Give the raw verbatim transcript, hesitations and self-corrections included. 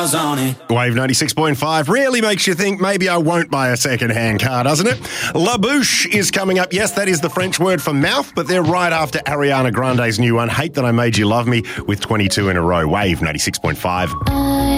cars on it. Wave ninety-six point five really makes you think maybe I won't buy a second-hand car, doesn't it? La Bouche is coming up. Yes, that is the French word for mouth, but they're right after Ariana Grande's new one, Hate That I Made You Love Me, with twenty-two in a row. Wave ninety-six point five. I